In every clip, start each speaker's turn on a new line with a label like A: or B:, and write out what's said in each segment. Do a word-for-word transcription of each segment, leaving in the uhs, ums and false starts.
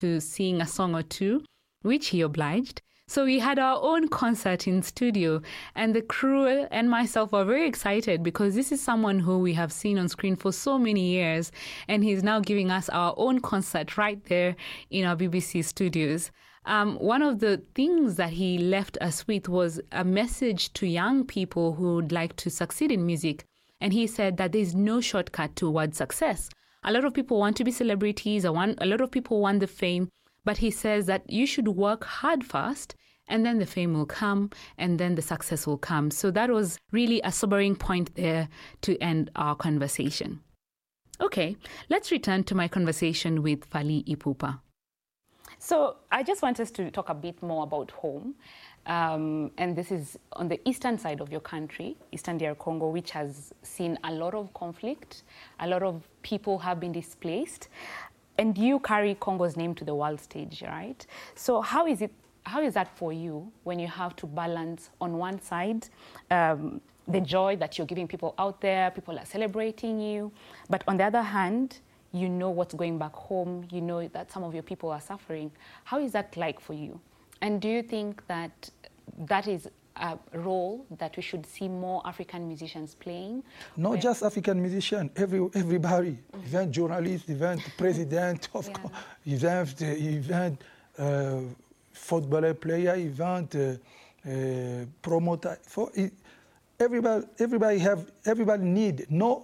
A: to sing a song or two, which he obliged. So we had our own concert in studio, and the crew and myself were very excited because this is someone who we have seen on screen for so many years, and he's now giving us our own concert right there in our B B C studios. Um, one of the things that he left us with was a message to young people who would like to succeed in music. And he said that there's no shortcut towards success. A lot of people want to be celebrities, a lot of people want the fame, but he says that you should work hard first, and then the fame will come, and then the success will come. So that was really a sobering point there to end our conversation. Okay, let's return to my conversation with Fally Ipupa. So I just want us to talk a bit more about home. Um, and this is on the eastern side of your country, Eastern D R Congo, which has seen a lot of conflict. A lot of people have been displaced. And you carry Congo's name to the world stage, right? So how is it? How is that for you when you have to balance on one side um, the joy that you're giving people out there, people are celebrating you, but on the other hand, you know what's going back home, you know that some of your people are suffering. How is that like for you? And do you think that that is a role that we should see more African musicians playing?
B: Not
A: Where...
B: just African musicians, every, everybody, mm-hmm. even journalists, even president, of
A: yeah.
B: course, even, even uh, footballer player, event, uh, uh, promoter. For it, everybody, everybody have, everybody need. No,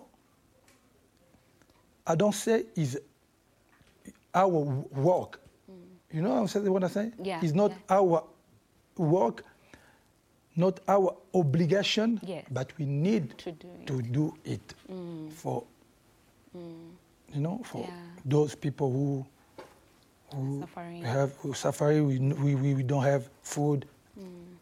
B: I don't say is our work. Mm. You know what I'm saying?
A: Yeah.
B: It's not
A: yeah.
B: our work, not our obligation,
A: yes.
B: but we need
A: to do it,
B: to do it
A: mm.
B: for,
A: mm.
B: you know, for
A: yeah.
B: those people who. Who
A: suffering. have
B: who suffering, we, we, we don't have food, mm.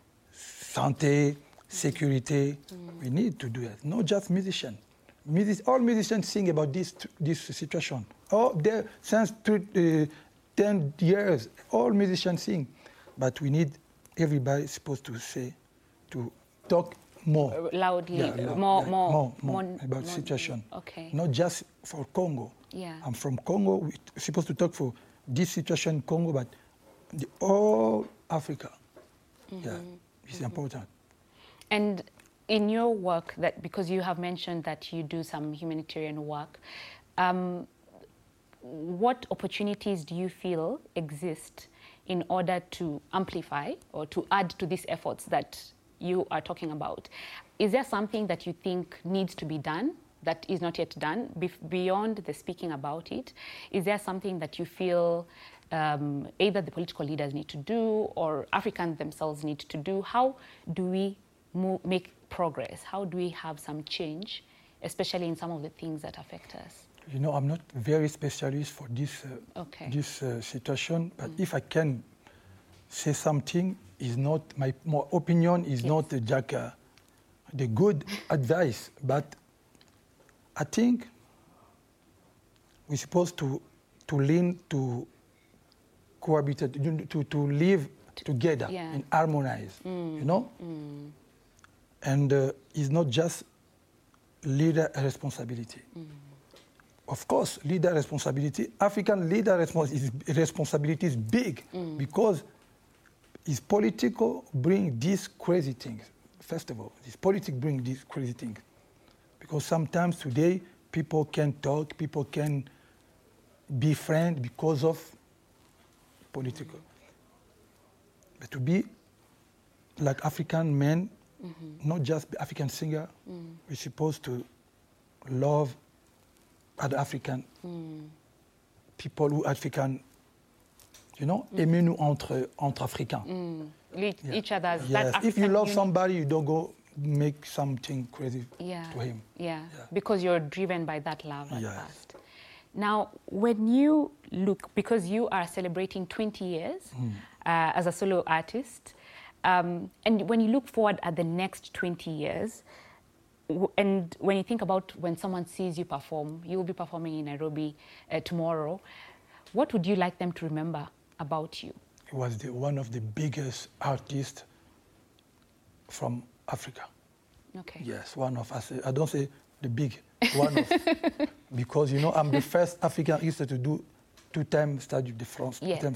B: santé, security. Mm. We need to do it. Not just musicians. Music, all musicians sing about this this situation. Oh, there since two, uh, ten years, all musicians sing, but we need everybody supposed to say, to talk more
A: loudly,
B: yeah, loud,
A: more,
B: yeah,
A: more,
B: more, more,
A: more
B: about
A: more,
B: situation.
A: Okay.
B: Not just for Congo.
A: Yeah.
B: I'm from Congo. We're supposed to talk for this situation in Congo, but the all Africa. Mm-hmm. Yeah, it's mm-hmm. important.
A: And in your work, that because you have mentioned that you do some humanitarian work, um, what opportunities do you feel exist in order to amplify or to add to these efforts that you are talking about? Is there something that you think needs to be done that is not yet done, be beyond the speaking about it? Is there something that you feel um, either the political leaders need to do or Africans themselves need to do? How do we move, make progress? How do we have some change, especially in some of the things that affect us?
B: You know, I'm not very specialist for this, uh,
A: okay.
B: this uh, situation, but
A: mm.
B: if I can say something, is not my, my opinion is yes. not uh, Jack, uh, the good advice, but I think we're supposed to to learn to cohabit, to, to live together
A: yeah.
B: and harmonize,
A: mm.
B: you know?
A: Mm.
B: And uh, it's not just leader responsibility. Mm. Of course, leader responsibility, African leader respons is, responsibility is big mm. because it's political bring these crazy things. First of all, it's politics bring these crazy things. Because sometimes today, people can talk, people can be friends because of political. But to be like African men, mm-hmm. not just African singer, mm. we're supposed to love other African mm. people who African, you know, mm. aimez-nous entre, entre Africains.
A: Mm. Yeah. Each other's.
B: Yes.
A: That
B: if you love
A: unity.
B: somebody, you don't go make something crazy
A: yeah.
B: to him.
A: Yeah.
B: yeah,
A: because you're driven by that love at
B: yes.
A: first. Now, when you look, because you are celebrating twenty years mm. uh, as a solo artist, um, and when you look forward at the next twenty years, w and when you think about when someone sees you perform, you will be performing in Nairobi uh, tomorrow, what would you like them to remember about you?
B: He was the, one of the biggest artists from Africa.
A: Okay.
B: Yes, one of us. I don't say the big, one of, because, you know, I'm the first African artist to do Tout thème Stade de France.
C: Yeah.
B: Tout thème